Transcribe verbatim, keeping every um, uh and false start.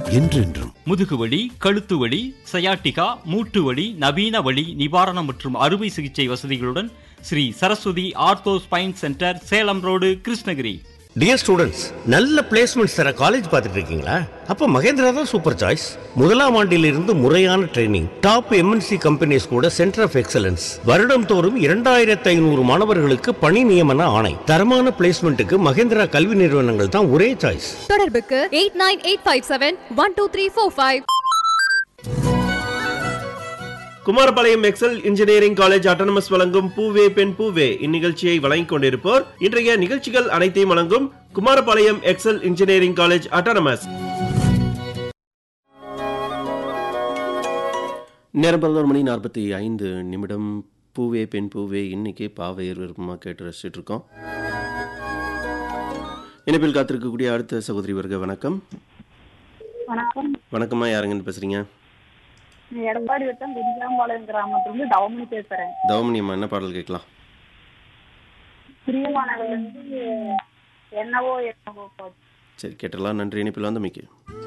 என்றென்றும். முதுகுவலி, கழுத்து வலி, சயாட்டிகா, மூட்டு வலி, நவீன வலி நிவாரணம் மற்றும் அறுவை சிகிச்சை வசதிகளுடன் Sri Saraswati ortho spine centre, Salem road, Krishnagiri. Dear students, நல்ல பிளேஸ்மெண்ட்ஸ் தர காலேஜ் பார்த்துட்டு இருக்கீங்களா? அப்போ மகேந்திரா தான் சூப்பர் சாய்ஸ். முதலாம் ஆண்டிலிருந்து முறையான ட்ரைனிங், டாப் எம்என்சி கம்பெனிஸ் கூட சென்டர் ஆஃப் எக்ஸலன்ஸ், வருடம் தோறும் இரண்டாயிரத்து ஐநூறு மாணவர்களுக்கு பணி நியமன ஆணை. தரமான பிளேஸ்மெண்ட்டுக்கு மகேந்திரா கல்வி நிறுவனங்கள் தான் ஒரே சாய்ஸ். தொடர்புக்கு eight nine eight five seven one two three four five. Kumarapalayam XL engineering college autonomous வழங்கும் பூவே பெண் பூவே இந்நிகழ்ச்சியை வழங்கிக் கொண்டிருப்போர் இன்றைய நிகழ்ச்சிகள் அனைத்தையும் வழங்கும் Kumarapalayam XL engineering college autonomous. நேரம் பதினோரு மணி நாற்பத்தி ஐந்து நிமிடம். பூவே பெண் பூவே இன்னைக்கு பாவையர் விருப்பமாக கேட்டு ரசிச்சுட்டு இருக்கோம். இணைப்பில் காத்திருக்கக்கூடிய அடுத்த சகோதரி வருக. வணக்கம். வணக்கம். வணக்கம்மா, யாருங்கன்னு பேசுறீங்க? எடப்பாடி வட்டம் பெரியாம்பாளையம் கிராமத்திலிருந்து தவமணி பேசுறேன். தவமணி அம்மா, என்ன பாடல் கேட்கலாம்? பிரியமானவர்கள் வந்து என்னவோ என்னவோ. சரி, கேட்டலாம். நன்றி. இணைப்பில் வந்து மிக்க